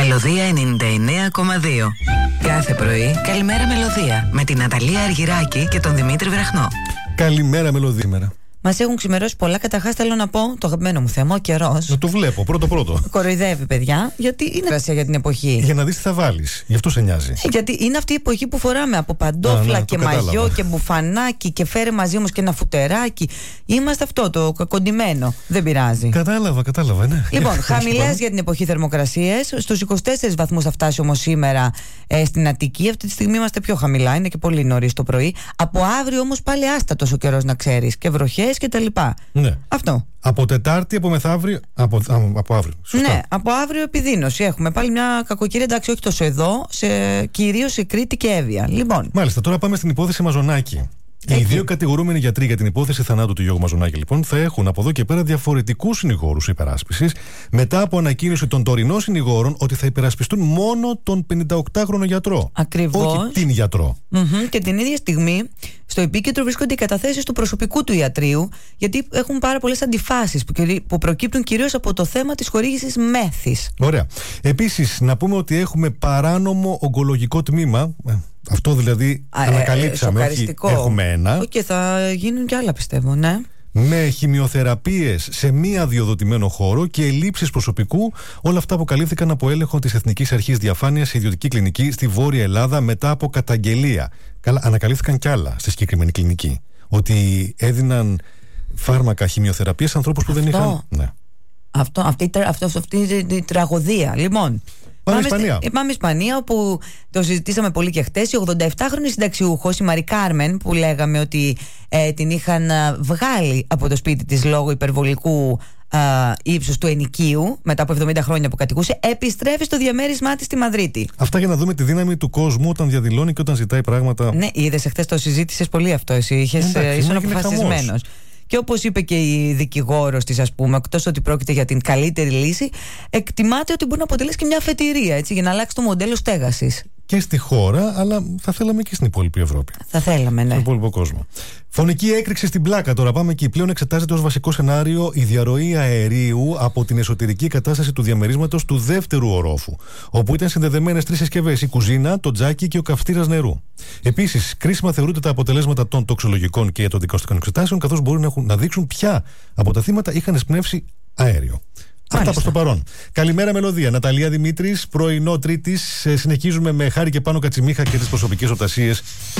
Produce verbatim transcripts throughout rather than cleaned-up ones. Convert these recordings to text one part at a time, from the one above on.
Μελωδία ενενήντα εννέα κόμμα δύο. Κάθε πρωί, καλημέρα Μελωδία με την Ναταλία Αργυράκη και τον Δημήτρη Βραχνό. Καλημέρα Μελωδία. Μας έχουν ξημερώσει πολλά. Καταρχάς θέλω να πω το αγαπημένο μου θέμα, ο καιρός. Να το βλέπω, πρώτο-πρώτο. Κοροϊδεύει, παιδιά, γιατί είναι εργασία για την εποχή. Για να δεις τι θα βάλεις. Γι' αυτό σε νοιάζει. Ε, γιατί είναι αυτή η εποχή που φοράμε από παντόφλα Α, ναι, και το μαγιό κατάλαβα. και μπουφανάκι και φέρε μαζί όμως και ένα φουτεράκι. Είμαστε αυτό το κακοντημένο. Δεν πειράζει. Κατάλαβα, κατάλαβα, ναι. Λοιπόν, χαμηλές για την εποχή θερμοκρασίες. Στους είκοσι τέσσερις βαθμούς θα φτάσει όμως σήμερα ε, στην Αττική. Αυτή τη στιγμή είμαστε πιο χαμηλά, είναι και πολύ νωρίς το πρωί. Από αύριο όμως πάλι άστατος ο καιρός, να ξέρεις. Και βροχές και τα λοιπά. Ναι. Αυτό. Από Τετάρτη, από μεθαύριο. Από, α, από αύριο. Σωστά. Ναι, από αύριο επιδείνωση. Έχουμε πάλι μια κακοκαιρία, εντάξει, όχι τόσο εδώ, σε, κυρίως σε Κρήτη και Εύβοια. Λοιπόν. Μάλιστα, τώρα πάμε στην υπόθεση Μαζονάκη. Οι δύο κατηγορούμενοι γιατροί για την υπόθεση θανάτου του Γιώργου Μαζονάκη, λοιπόν, θα έχουν από εδώ και πέρα διαφορετικούς συνηγόρους υπεράσπισης, μετά από ανακοίνωση των τωρινών συνηγόρων ότι θα υπερασπιστούν μόνο τον πενηνταοκτάχρονο γιατρό. Ακριβώς. Όχι την γιατρό. Mm-hmm. Και την ίδια στιγμή στο επίκεντρο βρίσκονται οι καταθέσεις του προσωπικού του ιατρείου, γιατί έχουν πάρα πολλές αντιφάσεις που προκύπτουν κυρίως από το θέμα της χορήγησης μέθης. Ωραία. Επίσης, να πούμε ότι έχουμε παράνομο ογκολογικό τμήμα. Αυτό δηλαδή Α, ανακαλύψαμε. Ε, όχι, έχουμε ένα. Και θα γίνουν και άλλα, πιστεύω, ναι. Με χημειοθεραπείες σε μη αδειοδοτημένο χώρο και ελλείψεις προσωπικού. Όλα αυτά αποκαλύφθηκαν από έλεγχο της Εθνικής Αρχής Διαφάνειας σε ιδιωτική κλινική στη Βόρεια Ελλάδα μετά από καταγγελία. Καλά, ανακαλύφθηκαν κι άλλα στη συγκεκριμένη κλινική. Ότι έδιναν φάρμακα χημειοθεραπείας σε ανθρώπους που Αυτό. δεν είχαν. Ναι. Αυτό, αυτή, αυτό, αυτή η τραγωδία. Λοιπόν. Πάμε Ισπανία. Στη, πάμε Ισπανία, όπου το συζητήσαμε πολύ και χτες. Η ογδονταεφτάχρονη συνταξιούχος, η Μαρι Κάρμεν, που λέγαμε ότι ε, την είχαν ε, βγάλει από το σπίτι της λόγω υπερβολικού ε, ύψους του ενοικίου, μετά από εβδομήντα χρόνια που κατοικούσε, επιστρέφει στο διαμέρισμά της στη Μαδρίτη. Αυτά για να δούμε τη δύναμη του κόσμου όταν διαδηλώνει και όταν ζητάει πράγματα. Ναι, είδες, εχθές το συζήτησες πολύ αυτό. Εσύ είχες, Εντάξει, ήσουν έγινε αποφασισμένος. χαμός. Και όπως είπε και η δικηγόρος της, ας πούμε, εκτός ότι πρόκειται για την καλύτερη λύση, εκτιμάται ότι μπορεί να αποτελέσει και μια αφετηρία, έτσι, για να αλλάξει το μοντέλο στέγασης. Και στη χώρα, αλλά θα θέλαμε και στην υπόλοιπη Ευρώπη. Θα θέλαμε, ναι. Στον υπόλοιπο κόσμο. Φωνική έκρηξη στην πλάκα. Τώρα πάμε εκεί. Πλέον εξετάζεται ως βασικό σενάριο η διαρροή αερίου από την εσωτερική κατάσταση του διαμερίσματος του δεύτερου ορόφου, όπου ήταν συνδεδεμένες τρεις συσκευές: η κουζίνα, το τζάκι και ο καυστήρας νερού. Επίσης, κρίσιμα θεωρούνται τα αποτελέσματα των τοξολογικών και των δικαστικών εξετάσεων, καθώς μπορούν να, έχουν, να δείξουν ποια από τα θύματα είχαν εισπνεύσει αέριο. Αυτά προς το παρόν. Καλημέρα Μελωδία. Ναταλία Δημήτρης, πρωινό Τρίτης. Συνεχίζουμε με Χάρη και Πάνο Κατσιμίχα και τις προσωπικές οπτασίες.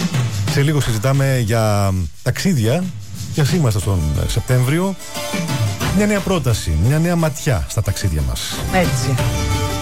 Σε λίγο συζητάμε για ταξίδια. Και ας είμαστε στον Σεπτέμβριο. Μια νέα πρόταση, μια νέα ματιά στα ταξίδια μας. Έτσι.